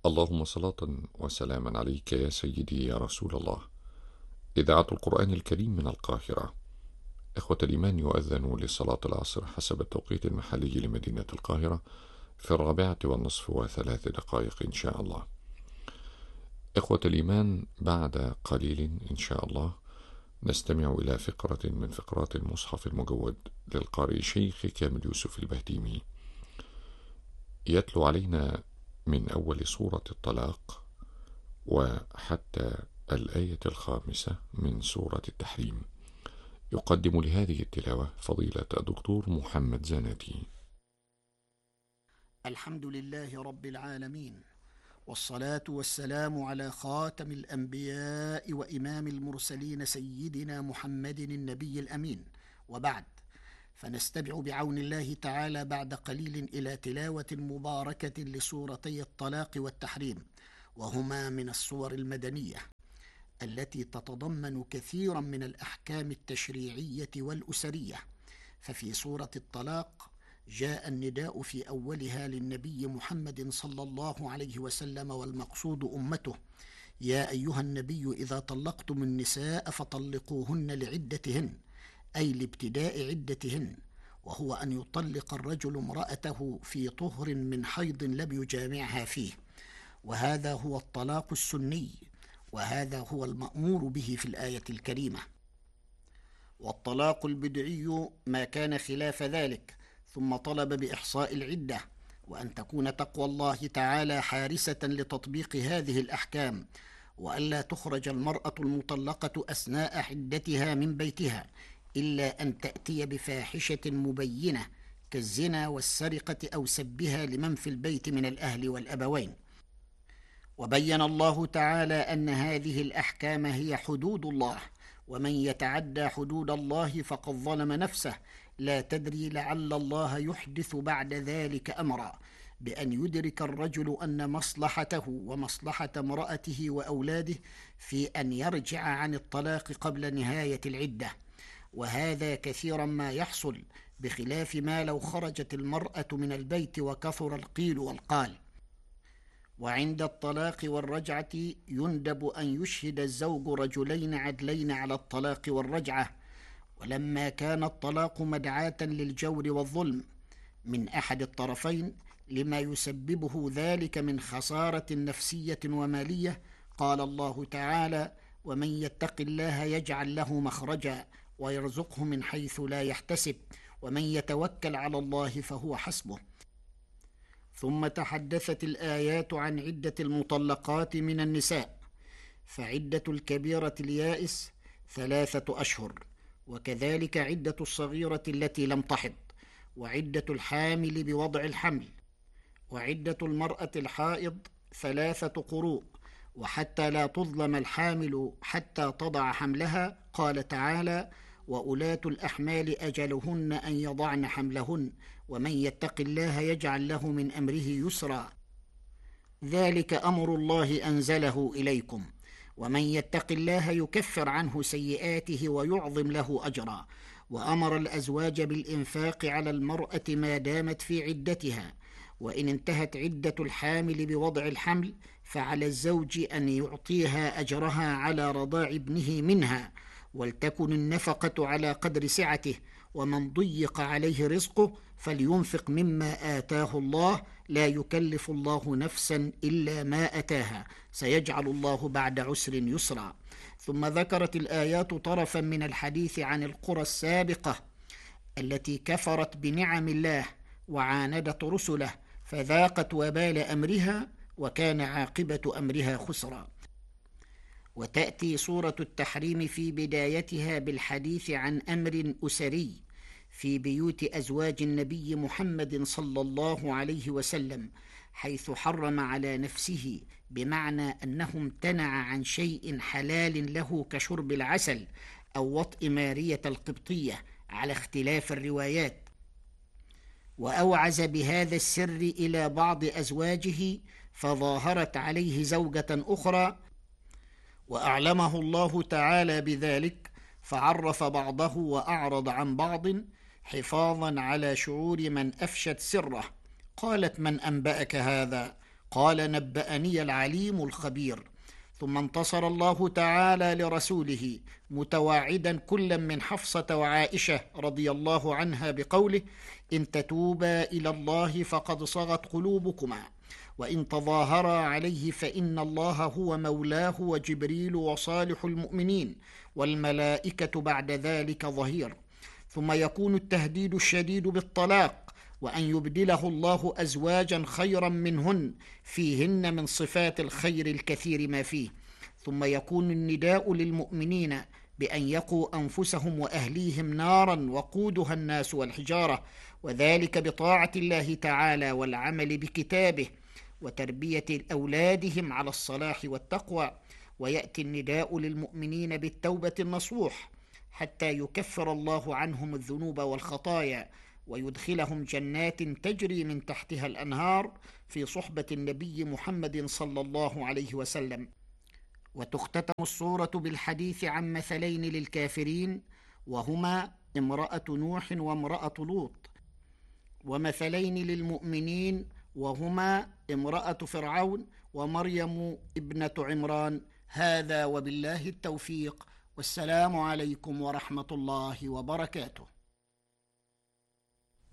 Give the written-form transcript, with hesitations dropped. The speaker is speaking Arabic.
اللهم صلاة وسلاما عليك يا سيدي يا رسول الله. إذاعة القرآن الكريم من القاهرة. إخوة الإيمان، يؤذن لصلاة العصر حسب التوقيت المحلي لمدينة القاهرة في 4:03 إن شاء الله. إخوة الإيمان، بعد قليل إن شاء الله نستمع إلى فقرة من فقرات المصحف المجود للقارئ شيخ كامل يوسف البهتيمي، يتلو علينا من أول سورة الطلاق وحتى الآية 5 من سورة التحريم. يقدم لهذه التلاوة فضيلة الدكتور محمد زاناتي. الحمد لله رب العالمين، والصلاة والسلام على خاتم الأنبياء وإمام المرسلين سيدنا محمد النبي الأمين، وبعد، فنستمع بعون الله تعالى بعد قليل إلى تلاوة مباركة لسورتي الطلاق والتحريم، وهما من السور المدنية التي تتضمن كثيرا من الأحكام التشريعية والأسرية. ففي سورة الطلاق جاء النداء في أولها للنبي محمد صلى الله عليه وسلم، والمقصود أمته: يا أيها النبي إذا طلقتم النساء فطلقوهن لعدتهن، أي لابتداء عدتهن، وهو أن يطلق الرجل امرأته في طهر من حيض لم يجامعها فيه، وهذا هو الطلاق السني، وهذا هو المأمور به في الآية الكريمة. والطلاق البدعي ما كان خلاف ذلك، ثم طلب بإحصاء العدة، وأن تكون تقوى الله تعالى حارسة لتطبيق هذه الأحكام، وألا تخرج المرأة المطلقة أثناء عدتها من بيتها إلا أن تأتي بفاحشة مبينة كالزنا والسرقة أو سبها لمن في البيت من الأهل والأبوين. وبين الله تعالى أن هذه الأحكام هي حدود الله، ومن يتعدى حدود الله فقد ظلم نفسه، لا تدري لعل الله يحدث بعد ذلك أمرا، بأن يدرك الرجل أن مصلحته ومصلحة امرأته وأولاده في أن يرجع عن الطلاق قبل نهاية العدة، وهذا كثيرا ما يحصل، بخلاف ما لو خرجت المرأة من البيت وكثر القيل والقال. وعند الطلاق والرجعة يندب أن يشهد الزوج رجلين عدلين على الطلاق والرجعة، ولما كان الطلاق مدعاة للجور والظلم من أحد الطرفين لما يسببه ذلك من خسارة نفسية ومالية، قال الله تعالى: ومن يتق الله يجعل له مخرجا ويرزقه من حيث لا يحتسب ومن يتوكل على الله فهو حسبه. ثم تحدثت الآيات عن عدة المطلقات من النساء، فعدة الكبيرة اليائس 3 أشهر، وكذلك عدة الصغيرة التي لم تحض، وعدة الحامل بوضع الحمل، وعدة المرأة الحائض 3 قروء، وحتى لا تظلم الحامل حتى تضع حملها قال تعالى: وأولاة الأحمال أجلهن أن يضعن حملهن ومن يتق الله يجعل له من أمره يسرا، ذلك أمر الله أنزله إليكم، ومن يتق الله يكفر عنه سيئاته ويعظم له أجرا. وأمر الأزواج بالإنفاق على المرأة ما دامت في عدتها، وإن انتهت عدة الحامل بوضع الحمل فعلى الزوج أن يعطيها أجرها على رضاع ابنه منها، ولتكن النفقة على قدر سعته، ومن ضيق عليه رزقه فلينفق مما آتاه الله، لا يكلف الله نفسا إلا ما أتاها، سيجعل الله بعد عسر يسرا. ثم ذكرت الآيات طرفا من الحديث عن القرى السابقة التي كفرت بنعم الله وعاندت رسله فذاقت وبال أمرها، وكان عاقبة أمرها خسرا. وتأتي سورة التحريم في بدايتها بالحديث عن أمر أسري في بيوت أزواج النبي محمد صلى الله عليه وسلم، حيث حرم على نفسه، بمعنى أنه امتنع عن شيء حلال له كشرب العسل أو وطئ مارية القبطية على اختلاف الروايات، وأوعز بهذا السر إلى بعض أزواجه فظاهرت عليه زوجة أخرى، وأعلمه الله تعالى بذلك، فعرف بعضه وأعرض عن بعض حفاظا على شعور من أفشت سره. قالت: من أنبأك هذا؟ قال: نبأني العليم الخبير. ثم انتصر الله تعالى لرسوله متواعدا كلا من حفصة وعائشة رضي الله عنها بقوله: إن تتوبا إلى الله فقد صغت قلوبكما، وإن تظاهرا عليه فإن الله هو مولاه وجبريل وصالح المؤمنين والملائكة بعد ذلك ظهير. ثم يكون التهديد الشديد بالطلاق، وأن يبدله الله أزواجا خيرا منهن فيهن من صفات الخير الكثير ما فيه. ثم يكون النداء للمؤمنين بأن يقوا أنفسهم وأهليهم نارا وقودها الناس والحجارة، وذلك بطاعة الله تعالى والعمل بكتابه وتربية أولادهم على الصلاح والتقوى. ويأتي النداء للمؤمنين بالتوبة النصوح حتى يكفر الله عنهم الذنوب والخطايا ويدخلهم جنات تجري من تحتها الأنهار في صحبة النبي محمد صلى الله عليه وسلم. وتختتم السورة بالحديث عن مثلين للكافرين، وهما امرأة نوح وامرأة لوط، ومثلين للمؤمنين، وهما امرأة فرعون ومريم ابنة عمران. هذا وبالله التوفيق، والسلام عليكم ورحمة الله وبركاته.